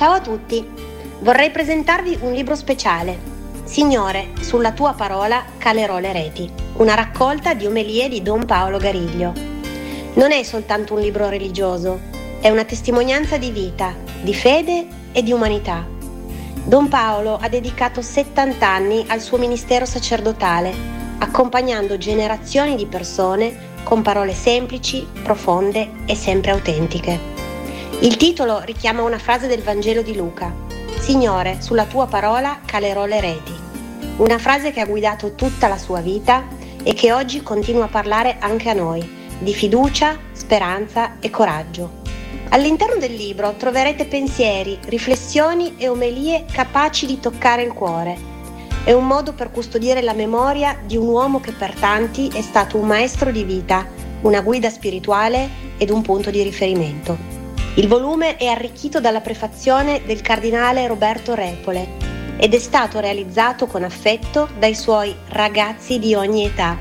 Ciao a tutti, vorrei presentarvi un libro speciale. Signore, sulla tua parola calerò le reti, una raccolta di omelie di Don Paolo Gariglio. Non è soltanto un libro religioso, è una testimonianza di vita, di fede e di umanità. Don Paolo ha dedicato 70 anni al suo ministero sacerdotale, accompagnando generazioni di persone con parole semplici, profonde e sempre autentiche. Il titolo richiama una frase del Vangelo di Luca: Signore, sulla tua parola calerò le reti. Una frase che ha guidato tutta la sua vita e che oggi continua a parlare anche a noi, di fiducia, speranza e coraggio. All'interno del libro troverete pensieri, riflessioni e omelie capaci di toccare il cuore. È un modo per custodire la memoria di un uomo che per tanti è stato un maestro di vita, una guida spirituale ed un punto di riferimento. Il volume è arricchito dalla prefazione del cardinale Roberto Repole ed è stato realizzato con affetto dai suoi ragazzi di ogni età.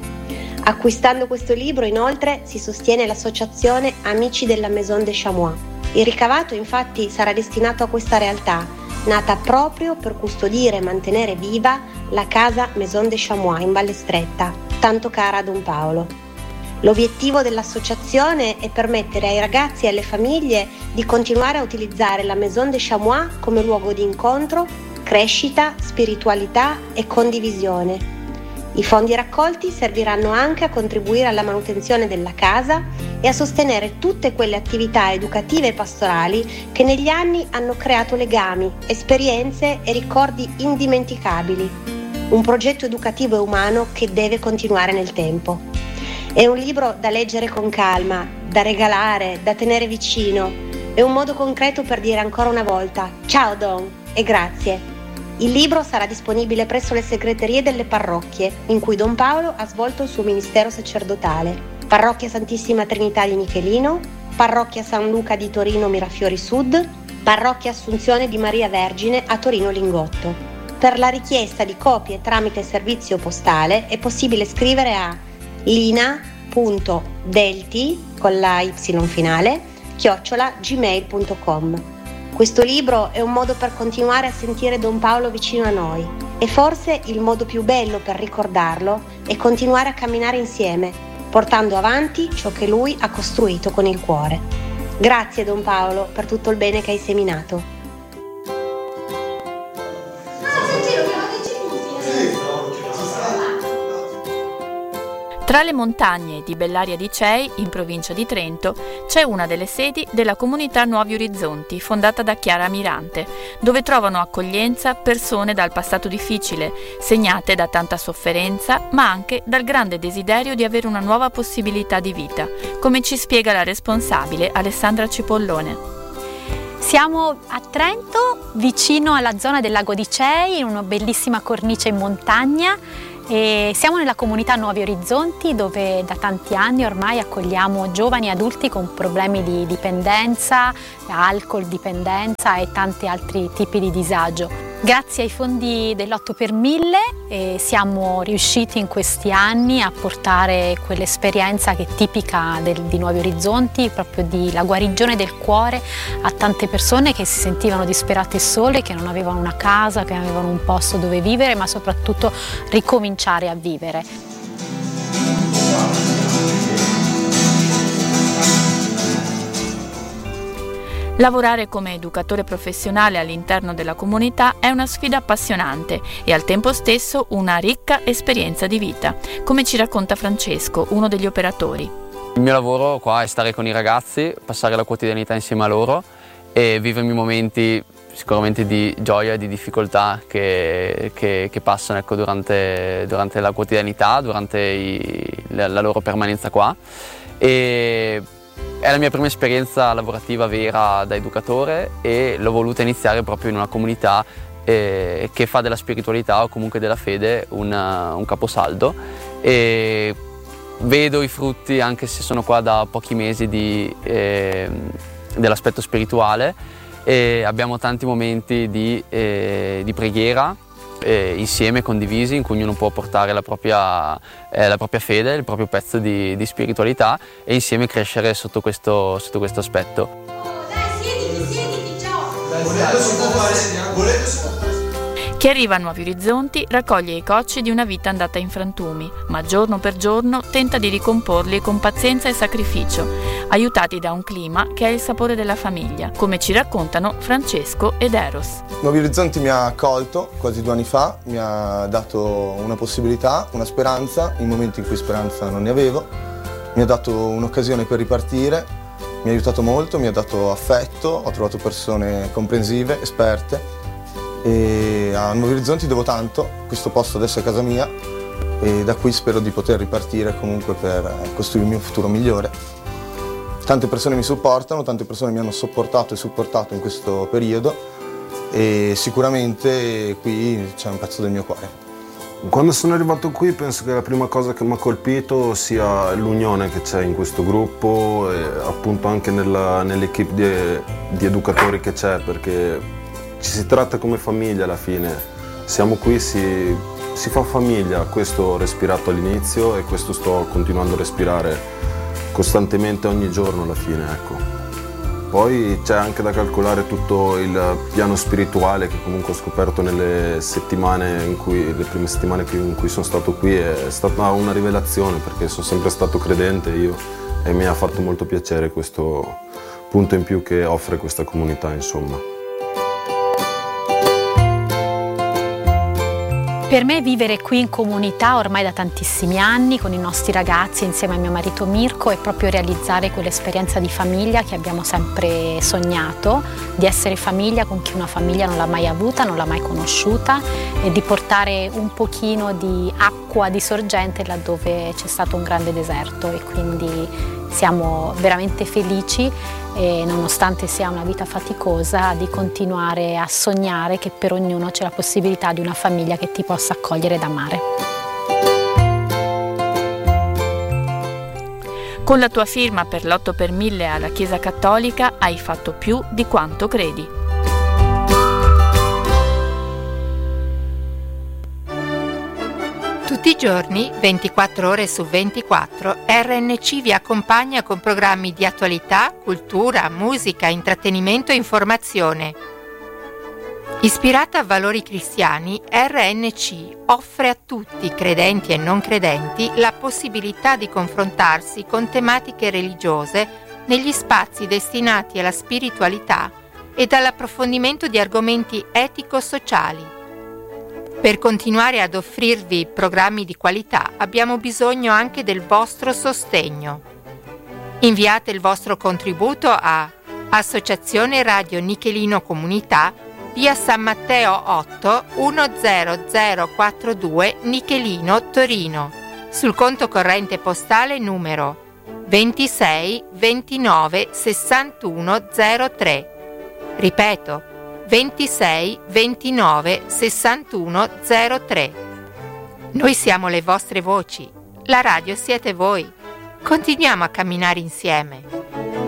Acquistando questo libro, inoltre, si sostiene l'associazione Amici della Maison de Chamois. Il ricavato, infatti, sarà destinato a questa realtà, nata proprio per custodire e mantenere viva la casa Maison de Chamois in Valle Stretta, tanto cara a Don Paolo. L'obiettivo dell'associazione è permettere ai ragazzi e alle famiglie di continuare a utilizzare la Maison de Chamois come luogo di incontro, crescita, spiritualità e condivisione. I fondi raccolti serviranno anche a contribuire alla manutenzione della casa e a sostenere tutte quelle attività educative e pastorali che negli anni hanno creato legami, esperienze e ricordi indimenticabili. Un progetto educativo e umano che deve continuare nel tempo. È un libro da leggere con calma, da regalare, da tenere vicino. È un modo concreto per dire ancora una volta ciao Don e grazie. Il libro sarà disponibile presso le segreterie delle parrocchie in cui Don Paolo ha svolto il suo ministero sacerdotale. Parrocchia Santissima Trinità di Michelino, Parrocchia San Luca di Torino Mirafiori Sud, Parrocchia Assunzione di Maria Vergine a Torino Lingotto. Per la richiesta di copie tramite servizio postale è possibile scrivere a lina.delti con la y finale @gmail.com. Questo libro è un modo per continuare a sentire Don Paolo vicino a noi e forse il modo più bello per ricordarlo è continuare a camminare insieme, portando avanti ciò che lui ha costruito con il cuore. Grazie Don Paolo per tutto il bene che hai seminato. Tra le montagne di Bellaria di Cei, in provincia di Trento, c'è una delle sedi della comunità Nuovi Orizzonti, fondata da Chiara Mirante, dove trovano accoglienza persone dal passato difficile, segnate da tanta sofferenza, ma anche dal grande desiderio di avere una nuova possibilità di vita, come ci spiega la responsabile Alessandra Cipollone. Siamo a Trento, vicino alla zona del lago di Cei, in una bellissima cornice in montagna. E siamo nella comunità Nuovi Orizzonti, dove da tanti anni ormai accogliamo giovani e adulti con problemi di dipendenza, alcol dipendenza e tanti altri tipi di disagio. Grazie ai fondi dell'8 per 1000 siamo riusciti in questi anni a portare quell'esperienza che è tipica di Nuovi Orizzonti, proprio di la guarigione del cuore a tante persone che si sentivano disperate e sole, che non avevano una casa, che non avevano un posto dove vivere, ma soprattutto ricominciare a vivere. Lavorare come educatore professionale all'interno della comunità è una sfida appassionante e al tempo stesso una ricca esperienza di vita, come ci racconta Francesco, uno degli operatori. Il mio lavoro qua è stare con i ragazzi, passare la quotidianità insieme a loro e vivermi momenti sicuramente di gioia e di difficoltà che passano, ecco, durante la quotidianità, durante la loro permanenza qua. E è la mia prima esperienza lavorativa vera da educatore e l'ho voluta iniziare proprio in una comunità che fa della spiritualità o comunque della fede un caposaldo, e vedo i frutti, anche se sono qua da pochi mesi, dell'aspetto spirituale, e abbiamo tanti momenti di preghiera insieme, condivisi, in cui ognuno può portare la propria fede, il proprio pezzo di spiritualità, e insieme crescere sotto questo aspetto. Dai, siediti, ciao! Chi arriva a Nuovi Orizzonti raccoglie i cocci di una vita andata in frantumi, ma giorno per giorno tenta di ricomporli con pazienza e sacrificio, aiutati da un clima che è il sapore della famiglia, come ci raccontano Francesco ed Eros. Nuovi Orizzonti mi ha accolto quasi 2 anni fa, mi ha dato una possibilità, una speranza, in momenti in cui speranza non ne avevo, mi ha dato un'occasione per ripartire, mi ha aiutato molto, mi ha dato affetto, ho trovato persone comprensive, esperte. E a Nuovi Orizzonti devo tanto, questo posto adesso è casa mia e da qui spero di poter ripartire comunque per costruire il mio futuro migliore. Tante persone mi supportano, tante persone mi hanno sopportato e supportato in questo periodo e sicuramente qui c'è un pezzo del mio cuore. Quando sono arrivato qui penso che la prima cosa che mi ha colpito sia l'unione che c'è in questo gruppo e appunto anche nell'equipe di educatori che c'è, perché ci si tratta come famiglia alla fine, siamo qui, si fa famiglia, questo ho respirato all'inizio e questo sto continuando a respirare costantemente ogni giorno alla fine, ecco. Poi c'è anche da calcolare tutto il piano spirituale che comunque ho scoperto nelle prime settimane in cui sono stato qui, è stata una rivelazione perché sono sempre stato credente io e mi ha fatto molto piacere questo punto in più che offre questa comunità, insomma. Per me vivere qui in comunità ormai da tantissimi anni con i nostri ragazzi insieme a mio marito Mirko è proprio realizzare quell'esperienza di famiglia che abbiamo sempre sognato, di essere famiglia con chi una famiglia non l'ha mai avuta, non l'ha mai conosciuta e di portare un pochino di acqua di sorgente laddove c'è stato un grande deserto e quindi siamo veramente felici e nonostante sia una vita faticosa di continuare a sognare che per ognuno c'è la possibilità di una famiglia che ti possa accogliere ed amare. Con la tua firma per l'8 per 1000 alla Chiesa Cattolica hai fatto più di quanto credi. Tutti i giorni, 24 ore su 24, RNC vi accompagna con programmi di attualità, cultura, musica, intrattenimento e informazione. Ispirata a valori cristiani, RNC offre a tutti, credenti e non credenti, la possibilità di confrontarsi con tematiche religiose negli spazi destinati alla spiritualità e all'approfondimento di argomenti etico-sociali. Per continuare ad offrirvi programmi di qualità abbiamo bisogno anche del vostro sostegno. Inviate il vostro contributo a Associazione Radio Nichelino Comunità, via San Matteo 8 10042 Nichelino, Torino, sul conto corrente postale numero 26 29 61 03. Ripeto, 26 29 61 03. Noi siamo le vostre voci, la radio siete voi. Continuiamo a camminare insieme.